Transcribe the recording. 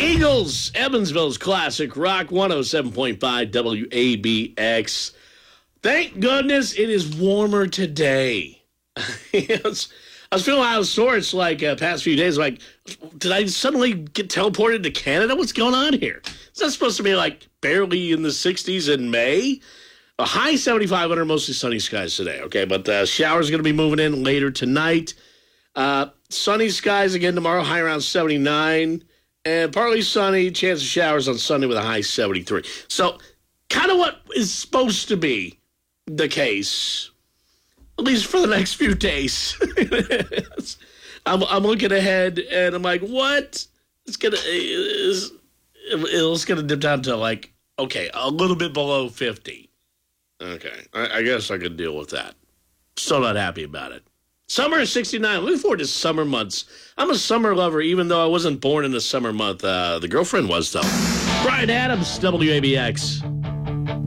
Eagles, Evansville's classic rock 107.5 WABX. Thank goodness it is warmer today. I was feeling out of sorts like past few days. Like, did I suddenly get teleported to Canada? What's going on here? Is that supposed to be like barely in the 60s in May? A high 75 under mostly sunny skies today. Okay, but showers going to be moving in later tonight. Sunny skies again tomorrow, high around 79. And partly sunny, chance of showers on Sunday with a high 73. So kind of what is supposed to be the case, at least for the next few days. I'm looking ahead, and I'm like, what? It's gonna dip down to like, okay, a little bit below 50. Okay, I guess I could deal with that. Still not happy about it. Summer is 69. Looking forward to summer months. I'm a summer lover, even though I wasn't born in a summer month. The girlfriend was, though. Brian Adams, WABX.